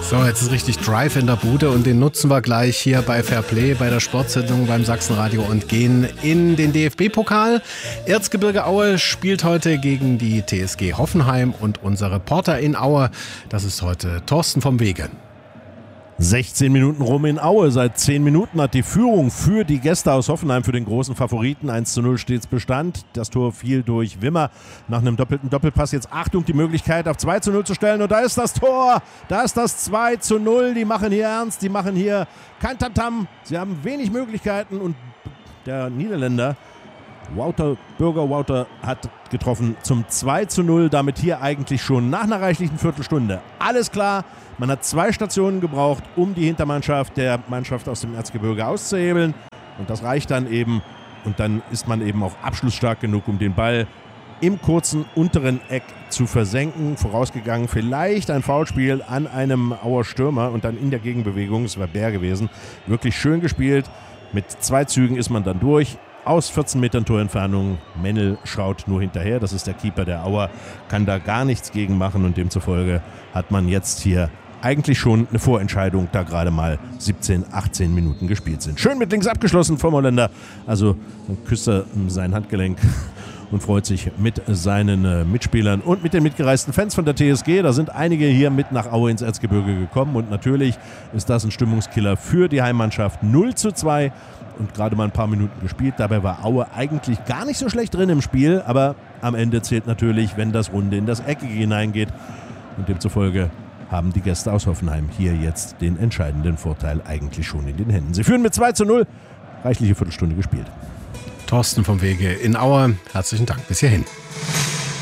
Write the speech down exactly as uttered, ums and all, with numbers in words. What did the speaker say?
So, jetzt ist richtig Drive in der Bude und den nutzen wir gleich hier bei Fairplay, bei der Sportsendung beim Sachsenradio und gehen in den D F B-Pokal. Erzgebirge Aue spielt heute gegen die T S G Hoffenheim und unser Reporter in Aue, das ist heute Thorsten vom Wege. sechzehn Minuten rum in Aue. Seit zehn Minuten hat die Führung für die Gäste aus Hoffenheim, für den großen Favoriten. eins zu null stets Bestand. Das Tor fiel durch Wimmer nach einem doppelten Doppelpass. Jetzt Achtung, die Möglichkeit auf zwei zu null zu stellen. Und da ist das Tor. Da ist das zwei zu null. Die machen hier ernst. Die machen hier kein Tamtam. Sie haben wenig Möglichkeiten. Und der Niederländer Wouter, Bürger Wouter hat getroffen zum zwei zu null, damit hier eigentlich schon nach einer reichlichen Viertelstunde. Alles klar, man hat zwei Stationen gebraucht, um die Hintermannschaft der Mannschaft aus dem Erzgebirge auszuhebeln und das reicht dann eben und dann ist man eben auch abschlussstark genug, um den Ball im kurzen unteren Eck zu versenken. Vorausgegangen vielleicht ein Foulspiel an einem Auer Stürmer und dann in der Gegenbewegung, es war Bär gewesen, wirklich schön gespielt. Mit zwei Zügen ist man dann durch. Aus vierzehn Metern Torentfernung. Mennel schaut nur hinterher. Das ist der Keeper der Auer. Kann da gar nichts gegen machen und demzufolge hat man jetzt hier eigentlich schon eine Vorentscheidung, da gerade mal siebzehn, achtzehn Minuten gespielt sind. Schön mit links abgeschlossen vom Holländer. Also dann küsst er sein Handgelenk und freut sich mit seinen äh, Mitspielern und mit den mitgereisten Fans von der T S G. Da sind einige hier mit nach Aue ins Erzgebirge gekommen und natürlich ist das ein Stimmungskiller für die Heimmannschaft. null zu zwei und gerade mal ein paar Minuten gespielt. Dabei war Aue eigentlich gar nicht so schlecht drin im Spiel, aber am Ende zählt natürlich, wenn das Runde in das Eckige hineingeht und demzufolge haben die Gäste aus Hoffenheim hier jetzt den entscheidenden Vorteil eigentlich schon in den Händen. Sie führen mit zwei zu null, reichliche Viertelstunde gespielt. Thorsten vom Wege in Aue, herzlichen Dank bis hierhin.